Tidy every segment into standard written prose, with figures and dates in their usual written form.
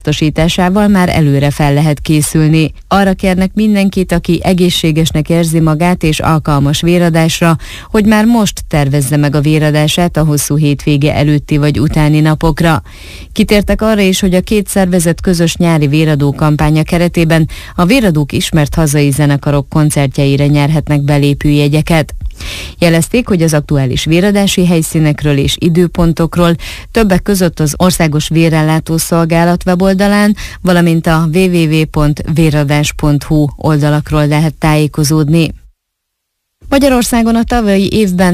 biztosításával már előre fel lehet készülni. Arra kérnek mindenkit, aki egészségesnek érzi magát és alkalmas véradásra, hogy már most tervezze meg a véradását a hosszú hétvége előtti vagy utáni napokra. Kitértek arra is, hogy a két szervezet közös nyári véradó kampánya keretében a véradók ismert hazai zenekarok koncertjeire nyerhetnek belépőjegyeket. Jelezték, hogy az aktuális véradási helyszínekről és időpontokról többek között az Országos Vérellátó Szolgálat weboldalán, valamint a www.véradás.hu oldalakról lehet tájékozódni. Magyarországon a tavalyi évben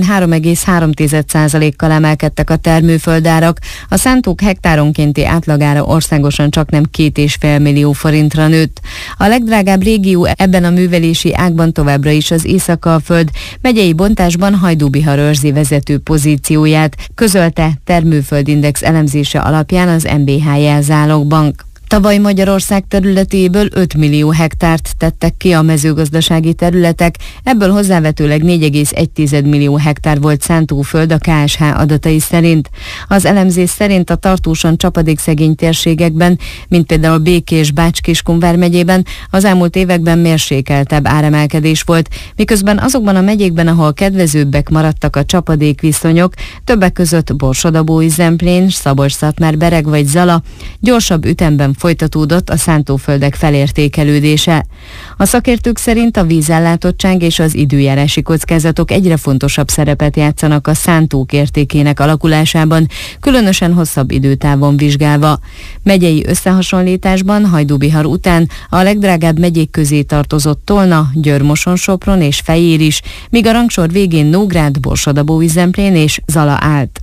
3,3%-kal emelkedtek a termőföldárak, a szántók hektáronkénti átlagára országosan csaknem 2,5 millió forintra nőtt. A legdrágább régió ebben a művelési ágban továbbra is az Észak-Alföld, megyei bontásban Hajdú-Bihar őrzi vezető pozícióját, közölte termőföldindex elemzése alapján az MBH Jelzálogbank. Tavaly Magyarország területéből 5 millió hektárt tettek ki a mezőgazdasági területek, ebből hozzávetőleg 4,1 millió hektár volt szántóföld a KSH adatai szerint. Az elemzés szerint a tartósan csapadékszegény térségekben, mint például Békés, Bács-Kiskun megyében az elmúlt években mérsékeltebb áremelkedés volt, miközben azokban a megyékben, ahol kedvezőbbek maradtak a csapadékviszonyok, többek között Borsod-Abaúj, Zemplén, Szabolcs-Szatmár-Bereg vagy Zala, gyorsabb ütemben folytatódott a szántóföldek felértékelődése. A szakértők szerint a vízellátottság és az időjárási kockázatok egyre fontosabb szerepet játszanak a szántók értékének alakulásában, különösen hosszabb időtávon vizsgálva. Megyei összehasonlításban Hajdú-Bihar után a legdrágább megyék közé tartozott Tolna, Győr-Moson-Sopron és Fejér is, míg a rangsor végén Nógrád, Borsod-Abaúj, Zemplén és Zala állt.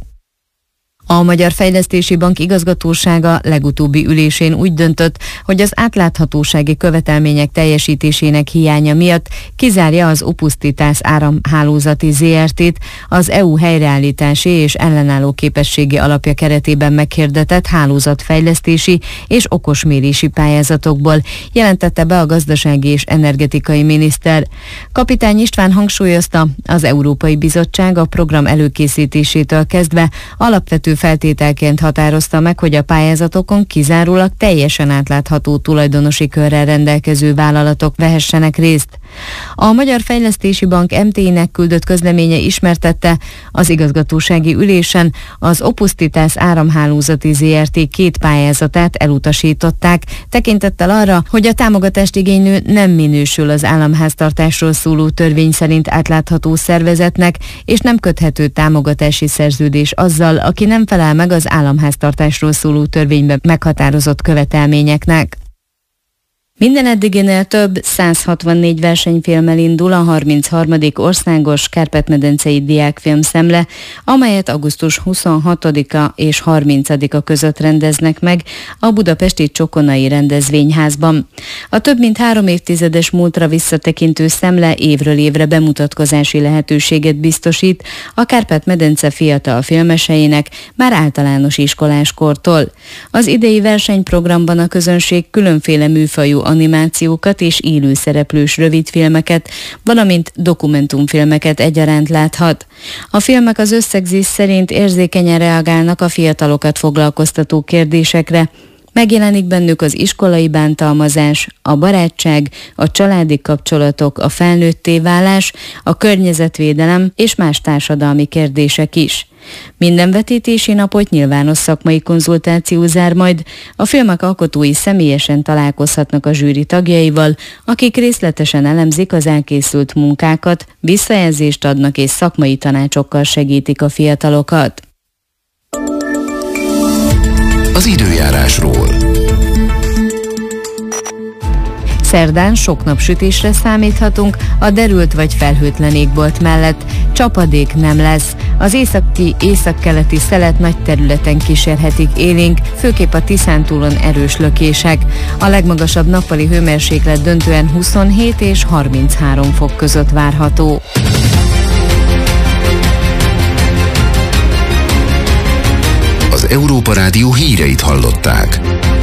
A Magyar Fejlesztési Bank igazgatósága legutóbbi ülésén úgy döntött, hogy az átláthatósági követelmények teljesítésének hiánya miatt kizárja az Opusztitás áramhálózati ZRT-t az EU helyreállítási és ellenálló képességi alapja keretében meghirdetett hálózatfejlesztési és okosmérési pályázatokból, jelentette be a gazdasági és energetikai miniszter. Kapitány István hangsúlyozta, az Európai Bizottság a program előkészítésétől kezdve alapvető feltételként határozta meg, hogy a pályázatokon kizárólag teljesen átlátható tulajdonosi körrel rendelkező vállalatok vehessenek részt. A Magyar Fejlesztési Bank MT-nek küldött közleménye ismertette, az igazgatósági ülésen az Opusztitás áramhálózati ZRT 2 pályázatát elutasították, tekintettel arra, hogy a támogatást igénylő nem minősül az államháztartásról szóló törvény szerint átlátható szervezetnek, és nem köthető támogatási szerződés azzal, aki nem felel meg az államháztartásról szóló törvényben meghatározott követelményeknek. Minden eddiginél több 164 versenyfilmmel indul a 33. országos Kárpát-medencei diákfilmszemle, amelyet augusztus 26-a és 30-a között rendeznek meg a budapesti Csokonai rendezvényházban. A több mint 3 évtizedes múltra visszatekintő szemle évről évre bemutatkozási lehetőséget biztosít a Kárpát-medence fiatal filmeseinek már általános iskoláskortól. Az idei versenyprogramban a közönség különféle műfajú animációkat és élőszereplős rövidfilmeket, valamint dokumentumfilmeket egyaránt láthat. A filmek az összegzés szerint érzékenyen reagálnak a fiatalokat foglalkoztató kérdésekre. Megjelenik bennük az iskolai bántalmazás, a barátság, a családi kapcsolatok, a felnőtté válás, a környezetvédelem és más társadalmi kérdések is. Minden vetítési napot nyilvános szakmai konzultáció zár majd, a filmek alkotói személyesen találkozhatnak a zsűri tagjaival, akik részletesen elemzik az elkészült munkákat, visszajelzést adnak és szakmai tanácsokkal segítik a fiatalokat. Az időjárásról. Szerdán sok napsütésre számíthatunk, a derült vagy felhőtlen égbolt mellett csapadék nem lesz. Az északi, északkeleti szelet nagy területen kísérhetik élénk, főképp a Tiszántúlon erős lökések. A legmagasabb nappali hőmérséklet döntően 27 és 33 fok között várható. Az Európa Rádió híreit hallották.